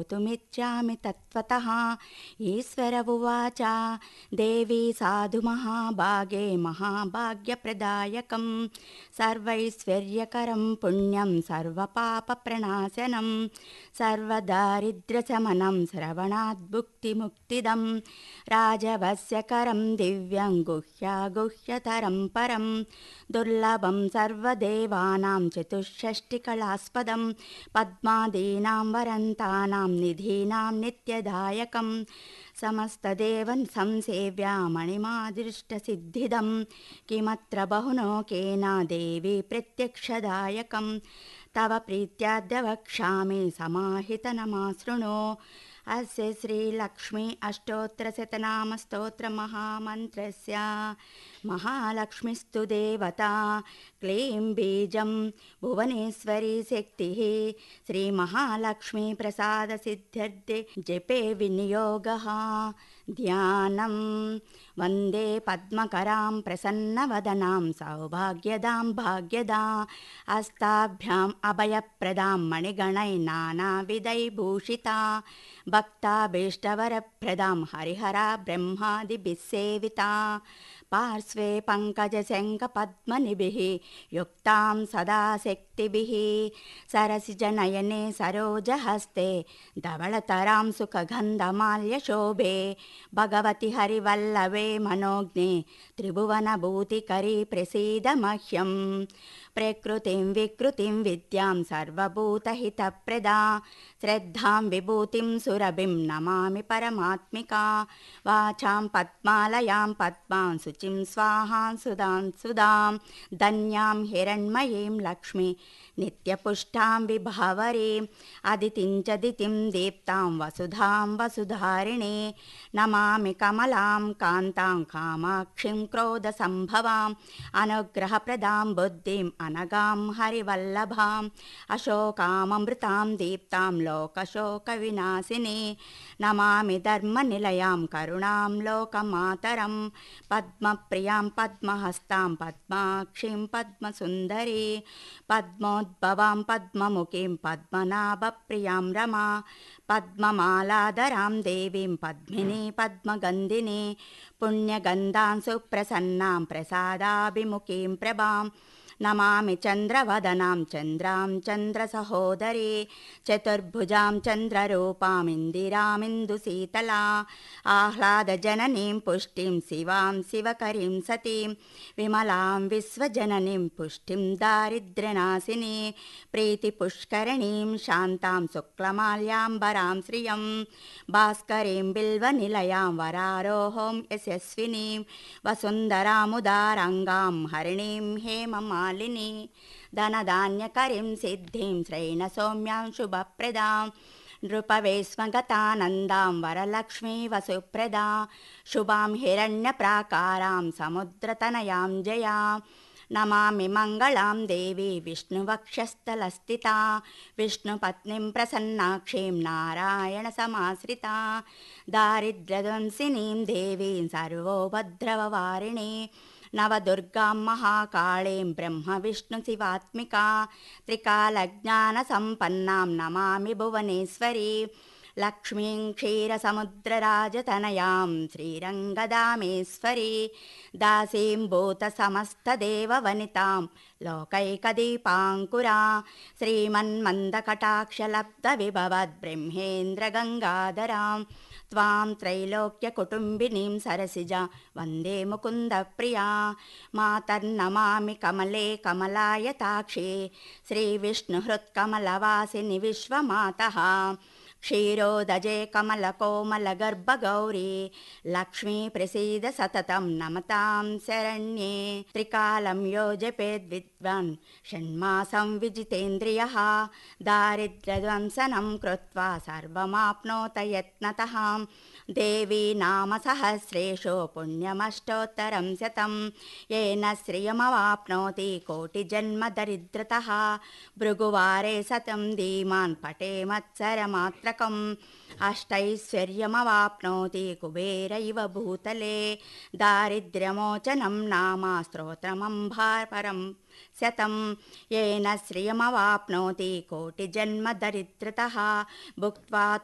श्रोतुमिच्छामि तत्त्वतः। ईश्वर उवाच देवी साधु महाभागे महाभाग्यप्रदायकं सर्वैश्वर्यकरं पुण्यं सर्वपापप्रणाशनं सर्वदारिद्र्यशमनं श्रवणाद्भुक्तिमुक्तिदं राजवस्यकरं दिव्यं गुह्यागुह्यतरं परं दुर्लभं सर्वदेवानां चतुष्षष्टिकलास्पदं पद्मादीनां वरन्तानां निधीनां नित्यदायकं समस्तदेवं संसेव्या मणिमादृष्टसिद्धिदं किमत्र बहुनोकेन देवी प्रत्यक्षदायकं तव प्रीत्याद्य वक्ष्यामि समाहितनमाशृणु। अस्य श्रीलक्ष्मी अष्टोत्तरशतनामस्तोत्रमहामन्त्रस्य महालक्ष्मीस्तु देवता क्लीं बीजं भुवनेश्वरी शक्तिः श्रीमहालक्ष्मी प्रसादसिद्ध्यर्थे जपे विनियोगः। ध्यानं वन्दे पद्मकरां प्रसन्नवदनां सौभाग्यदां भाग्यदा हस्ताभ्याम् अभयप्रदां मणिगणैर्नानाविधैर्भूषिता भक्ताभीष्टवरप्रदां हरिहरा ब्रह्मादिभिः सेविता पार्श्वे पङ्कजशङ्खपद्मनिभिः युक्तां सदा शक्तिभिः सरसिजनयने सरोजहस्ते धवलतरां सुखगन्धमाल्यशोभे भगवति हरिवल्लभे मनोज्ञे त्रिभुवनभूतिकरी प्रसीद मह्यं। प्रकृतिं विकृतिं विद्यां सर्वभूतहितप्रदा श्रद्धां विभूतिं सुरभिं नमामि परमात्मिका वाचां पद्मालयां पद्मां शुचिं स्वाहां सुधां धन्यां हिरण्मयीं लक्ष्मी नित्यपुष्टां विभावरीं अदितिं च दितिं दीप्तां वसुधां वसुधारिणी नमामि कमलां कान्तां कामाक्षीं क्रोधसम्भवाम् अनुग्रहप्रदां बुद्धिं अनगां हरिवल्लभाम् अशोकाममृतां दीप्तां लोकशोकविनाशिनी नमामि धर्मनिलयां करुणां लोकमातरं पद्मप्रियां पद्महस्तां पद्माक्षीं पद्मसुन्दरी पद्मोद्भवां पद्ममुखीं पद्मनाभप्रियां रमा पद्ममालाधरां देवीं पद्मिनी पद्मगन्धिनी पुण्यगन्धां सुप्रसन्नां प्रसादाभिमुखीं प्रभां नमामि चन्द्रवदनां चन्द्रां चन्द्रसहोदरी चतुर्भुजां चन्द्ररूपां इन्दिरामिन्दुशीतला आह्लादजननीं पुष्टिं शिवां शिवकरीं सतीं विमलां विश्वजननीं पुष्टिं दारिद्र्यनाशिनी प्रीतिपुष्करणीं शान्तां शुक्लमाल्याम्बरां श्रियं भास्करीं बिल्वनिलयां वरारोहं यशस्विनीं वसुन्धरामुदारङ्गां हरिणीं हेममालिनी धनधान्यकरीं सिद्धिं श्रेणसौम्यां शुभप्रदां नृपवेश्मगतानन्दां वरलक्ष्मी वसुप्रदा शुभां हिरण्यप्राकारां समुद्रतनयां जया नमामि मङ्गलां देवी विष्णुवक्षस्थलस्थिता विष्णुपत्नीं प्रसन्नाक्षीं नारायणसमाश्रिता दारिद्र्यध्वंसिनीं देवीं सर्वोपद्रववारिणी नवदुर्गां महाकाळीं ब्रह्मविष्णुशिवात्मिका त्रिकालज्ञानसम्पन्नां नमामि भुवनेश्वरी लक्ष्मीं क्षीरसमुद्रराजतनयां श्रीरङ्गदामेश्वरी दासीं भूतसमस्तदेववनितां लोकैकदीपाङ्कुरा श्रीमन्मन्दकटाक्षलब्धविभवद्ब्रह्मेन्द्रगङ्गाधरां त्वां त्रैलोक्यकुटुम्बिनीं सरसिजा वन्दे मुकुन्दप्रिया मातर्नमामि कमले कमलायताक्षी श्रीविष्णुहृत्कमलवासिनि विश्वमातः क्षीरोदजे कमलकोमलगर्भगौरी लक्ष्मी प्रसीद सततं नमतां शरण्ये त्रिकालं यो जपेद्विद्वान् षण्मासं विजितेन्द्रियः दारिद्र्यध्वंसनं कृत्वा सर्वमाप्नोत यत्नतः देवी नाम सहस्रेषु पुण्यमष्टोत्तरं शतं येन श्रियमवाप्नोति कोटिजन्मदरिद्रतः भृगुवारे शतं धीमान् पठेमत्सरमात्रकम् अष्टैश्वर्यमवाप्नोति कुबेर इव भूतले दारिद्र्यमोचनं नाम स्तोत्रमम्भापरं शतं येन श्रियमवाप्नोति कोटिजन्मदरिद्रतः भुक्त्वा